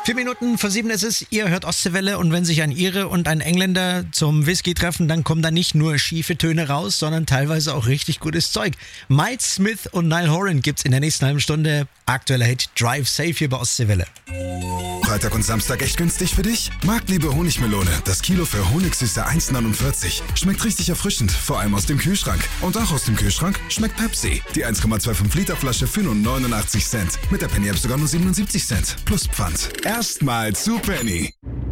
Minuten vor 7 ist es, ihr hört Ostseewelle und wenn sich ein Ire und ein Engländer zum Whisky treffen, dann kommen da nicht nur schiefe Töne raus, sondern teilweise auch richtig gutes Zeug. Miles Smith und Niall Horan gibt's in der nächsten halben Stunde. Aktueller Hit Drive Safe hier bei Ostseewelle. Freitag und Samstag echt günstig für dich? Marktliebe Honigmelone, das Kilo für Honigsüße 1,49. Schmeckt richtig erfrischend, vor allem aus dem Kühlschrank. Und auch aus dem Kühlschrank schmeckt Pepsi. Die 1,25 Liter Flasche für nur 89 Cent. Mit der Penny App sogar nur 77 Cent. Plus Pfand. Erstmal zu Penny.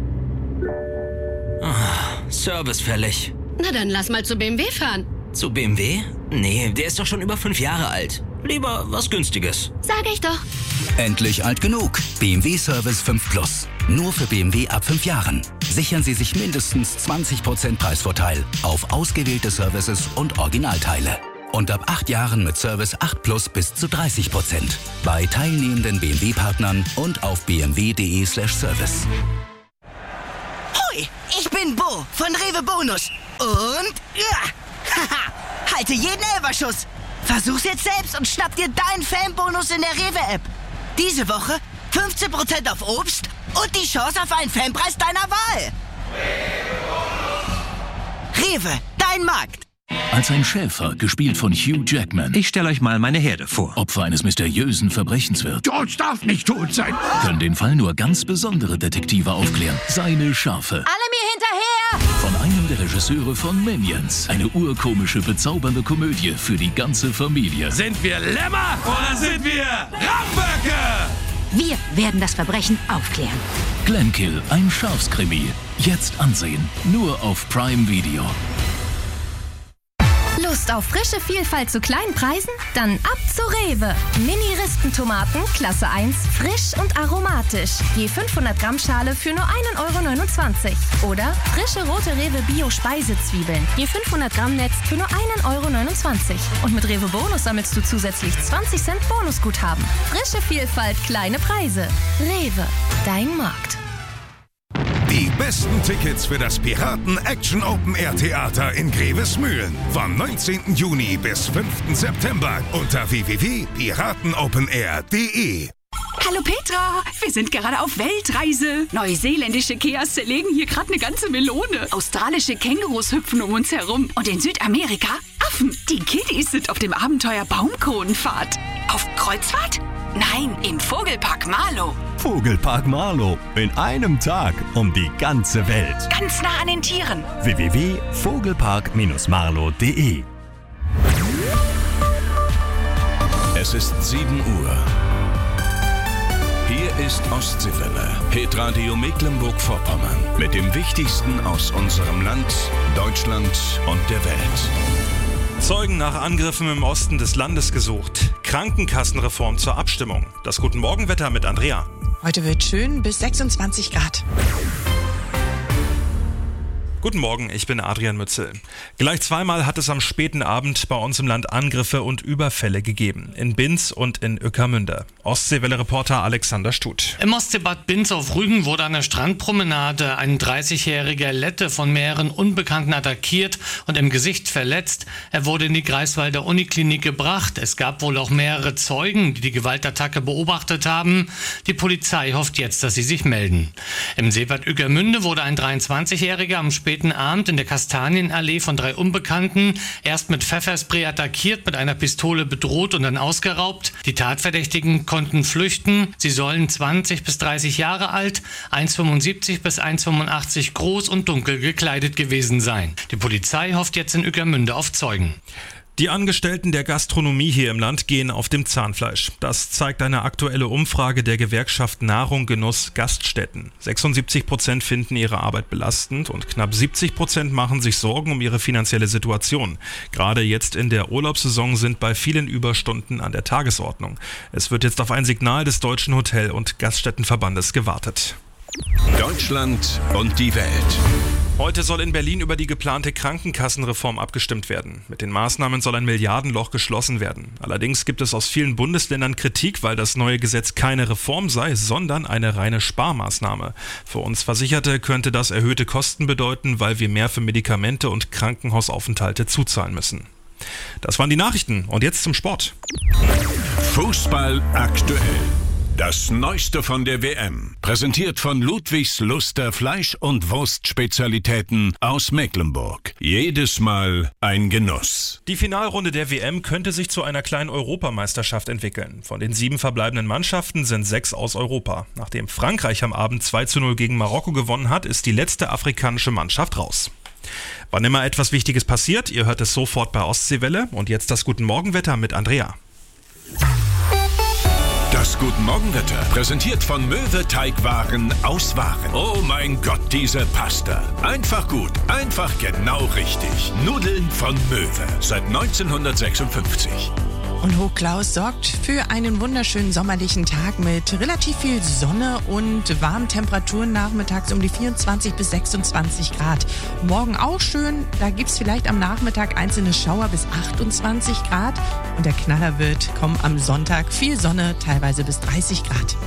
Service fällig. Na dann lass mal zu BMW fahren. Zu BMW? Nee, der ist doch schon über 5 Jahre alt. Lieber was Günstiges. Sag ich doch. Endlich alt genug. BMW Service 5 Plus. Nur für BMW ab 5 Jahren. Sichern Sie sich mindestens 20% Preisvorteil auf ausgewählte Services und Originalteile. Und ab 8 Jahren mit Service 8 Plus bis zu 30%. Bei teilnehmenden BMW-Partnern und auf bmw.de/service. Hoi, ich bin Bo von Rewe Bonus. Und halte jeden Elferschuss. Versuch's jetzt selbst und schnapp dir deinen Fanbonus in der Rewe-App. Diese Woche 15% auf Obst und die Chance auf einen Fanpreis deiner Wahl. Rewe, dein Markt. Als ein Schäfer, gespielt von Hugh Jackman, Ich stelle euch mal meine Herde vor. Opfer eines mysteriösen Verbrechens wird, George darf nicht tot sein. können den Fall nur ganz besondere Detektive aufklären. Seine Schafe. Alle mir hinterher! Von einem der Regisseure von Minions. Eine urkomische, bezaubernde Komödie für die ganze Familie. Sind wir Lämmer oder sind wir Ramböcke? Wir werden das Verbrechen aufklären. Glenkill, ein Schafskrimi. Jetzt ansehen. Nur auf Prime Video. Lust auf frische Vielfalt zu kleinen Preisen? Dann ab zu Rewe. Mini-Rispentomaten, Klasse 1, frisch und aromatisch. Je 500 Gramm Schale für nur 1,29 €. Oder frische rote Rewe Bio-Speisezwiebeln. Je 500 Gramm Netz für nur 1,29 €. Und mit Rewe Bonus sammelst du zusätzlich 20 Cent Bonusguthaben. Frische Vielfalt, kleine Preise. Rewe, dein Markt. Die besten Tickets für das Piraten Action Open Air Theater in Grevesmühlen vom 19. Juni bis 5. September unter www.piratenopenair.de. Hallo Petra, wir sind gerade auf Weltreise. Neuseeländische Keas zerlegen hier gerade eine ganze Melone. Australische Kängurus hüpfen um uns herum. Und in Südamerika Affen. Die Kiddies sind auf dem Abenteuer Baumkronenfahrt. Auf Kreuzfahrt? Nein, im Vogelpark Marlow. Vogelpark Marlow. In einem Tag um die ganze Welt. Ganz nah an den Tieren. www.vogelpark-marlow.de. Es ist 7 Uhr. Hier ist Ostseewelle, Hitradio Mecklenburg-Vorpommern. Mit dem Wichtigsten aus unserem Land, Deutschland und der Welt. Zeugen nach Angriffen im Osten des Landes gesucht. Krankenkassenreform zur Abstimmung. Das Guten Morgenwetter mit Andrea. Heute wird schön bis 26 Grad. Guten Morgen, ich bin Adrian Mützel. Gleich zweimal hat es am späten Abend bei uns im Land Angriffe und Überfälle gegeben. In Binz und in Ueckermünde. Ostseewelle-Reporter Alexander Stut. Im Ostseebad Binz auf Rügen wurde an der Strandpromenade ein 30-jähriger Lette von mehreren Unbekannten attackiert und im Gesicht verletzt. Er wurde in die Greifswalder Uniklinik gebracht. Es gab wohl auch mehrere Zeugen, die die Gewaltattacke beobachtet haben. Die Polizei hofft jetzt, dass sie sich melden. Im Seebad Ueckermünde wurde ein 23-jähriger am späten Abend in der Kastanienallee von 3 Unbekannten erst mit Pfefferspray attackiert, mit einer Pistole bedroht und dann ausgeraubt. Die Tatverdächtigen konnten flüchten. Sie sollen 20 bis 30 Jahre alt, 1,75 bis 1,85 groß und dunkel gekleidet gewesen sein. Die Polizei hofft jetzt in Ueckermünde auf Zeugen. Die Angestellten der Gastronomie hier im Land gehen auf dem Zahnfleisch. Das zeigt eine aktuelle Umfrage der Gewerkschaft Nahrung, Genuss, Gaststätten. 76% finden ihre Arbeit belastend und knapp 70% machen sich Sorgen um ihre finanzielle Situation. Gerade jetzt in der Urlaubssaison sind bei vielen Überstunden an der Tagesordnung. Es wird jetzt auf ein Signal des Deutschen Hotel- und Gaststättenverbandes gewartet. Deutschland und die Welt. Heute soll in Berlin über die geplante Krankenkassenreform abgestimmt werden. Mit den Maßnahmen soll ein Milliardenloch geschlossen werden. Allerdings gibt es aus vielen Bundesländern Kritik, weil das neue Gesetz keine Reform sei, sondern eine reine Sparmaßnahme. Für uns Versicherte könnte das erhöhte Kosten bedeuten, weil wir mehr für Medikamente und Krankenhausaufenthalte zuzahlen müssen. Das waren die Nachrichten und jetzt zum Sport. Fußball aktuell. Das Neueste von der WM. Präsentiert von Ludwigs Luster Fleisch- und Wurstspezialitäten aus Mecklenburg. Jedes Mal ein Genuss. Die Finalrunde der WM könnte sich zu einer kleinen Europameisterschaft entwickeln. Von den 7 verbleibenden Mannschaften sind 6 aus Europa. Nachdem Frankreich am Abend 2:0 gegen Marokko gewonnen hat, ist die letzte afrikanische Mannschaft raus. Wann immer etwas Wichtiges passiert, ihr hört es sofort bei Ostseewelle. Und jetzt das Guten Morgenwetter mit Andrea. Das Guten Morgenwetter, präsentiert von Möwe Teigwaren aus Waren. Oh mein Gott, diese Pasta. Einfach gut, einfach genau richtig. Nudeln von Möwe, seit 1956. Und Hochklaus sorgt für einen wunderschönen sommerlichen Tag mit relativ viel Sonne und warmen Temperaturen nachmittags um die 24 bis 26 Grad. Morgen auch schön, da gibt es vielleicht am Nachmittag einzelne Schauer bis 28 Grad. Und der Knaller wird kommen am Sonntag. Viel Sonne, teilweise bis 30 Grad.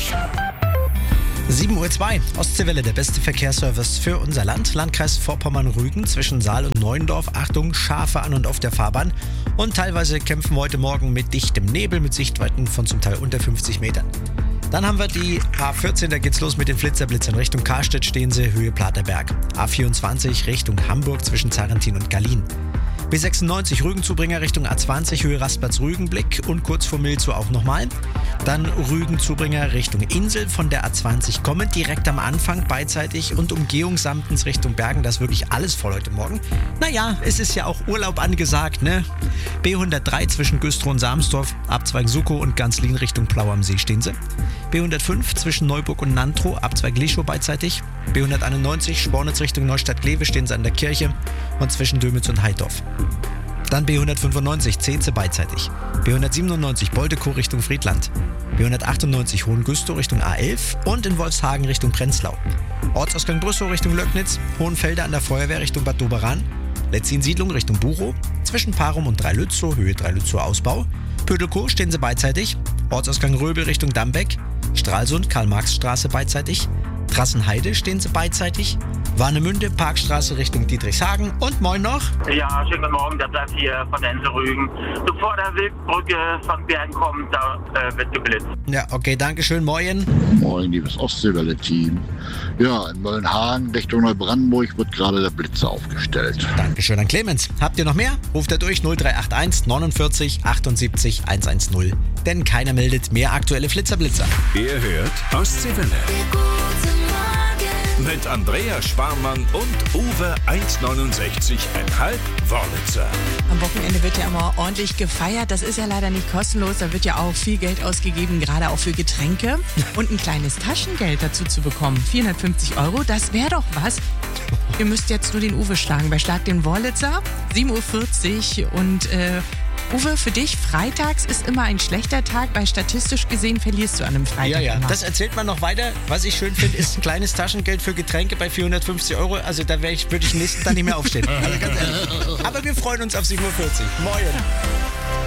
7:02 Uhr, Ostseewelle, der beste Verkehrsservice für unser Land. Landkreis Vorpommern-Rügen zwischen Saal und Neuendorf. Achtung, Schafe an und auf der Fahrbahn. Und teilweise kämpfen wir heute Morgen mit dichtem Nebel, mit Sichtweiten von zum Teil unter 50 Metern. Dann haben wir die A14, da geht's los mit den Flitzerblitzern. Richtung Karstedt stehen sie, Höhe Platerberg. A24 Richtung Hamburg zwischen Zarentin und Gallien. B96 Rügen-Zubringer Richtung A20, Höhe Rastplatz-Rügenblick und kurz vor Milzow auch nochmal. Dann Rügen-Zubringer Richtung Insel von der A20 kommend, direkt am Anfang beidseitig und Umgehung Samtens Richtung Bergen. Das ist wirklich alles voll heute Morgen. Naja, es ist ja auch Urlaub angesagt, ne? B103 zwischen Güstrow und Samsdorf, Abzweig Suckow und Ganzlin Richtung Plau am See stehen sie. B105 zwischen Neuburg und Nantrow, Abzweig Leschow beidseitig. B191 Spornitz Richtung Neustadt-Glewe stehen sie an der Kirche und zwischen Dömitz und Heidorf. Dann B195 Zehnze beidseitig. B197 Boldekow Richtung Friedland. B198 Hohengüstow Richtung A11 und in Wolfshagen Richtung Prenzlau. Ortsausgang Brüssow Richtung Löcknitz, Hohenfelder an der Feuerwehr Richtung Bad Doberan, Letzin-Siedlung Richtung Buchow, zwischen Parum und Dreilützow, Höhe Dreilützow Ausbau. Pödelkow stehen sie beidseitig, Ortsausgang Röbel Richtung Dambeck, Stralsund Karl-Marx-Straße beidseitig, Trassenheide stehen sie beidseitig, Warnemünde, Parkstraße Richtung Dietrichshagen und moin noch. Ja, schönen guten Morgen, der Platz hier von der Insel Rügen. Bevor der Wildbrücke von Bergen kommt, da wird geblitzt. Ja, okay, danke schön, moin. Moin, liebes Ostseewelle-Team. Ja, in Möllenhagen Richtung Neubrandenburg wird gerade der Blitzer aufgestellt. Dankeschön an Clemens. Habt ihr noch mehr? Ruft er durch 0381 49 78 110. Denn keiner meldet mehr aktuelle Flitzer-Blitzer. Ihr hört Ostseewelle. Mit Andrea Sparmann und Uwe 1,69,5 Wörlitzer. Am Wochenende wird ja immer ordentlich gefeiert. Das ist ja leider nicht kostenlos. Da wird ja auch viel Geld ausgegeben, gerade auch für Getränke. Und ein kleines Taschengeld dazu zu bekommen. 450 €, das wäre doch was. Ihr müsst jetzt nur den Uwe schlagen. Bei Schlag den Wörlitzer, 7:40 Uhr. Und Uwe, für dich, freitags ist immer ein schlechter Tag, weil statistisch gesehen verlierst du an einem Freitag. Ja, immer. Das erzählt man noch weiter. Was ich schön finde, ist ein kleines Taschengeld für Getränke bei 450 €. Also da würde ich nächsten Tag nicht mehr aufstehen. Also ganz ehrlich. Aber wir freuen uns auf 7:40 Uhr. Moin.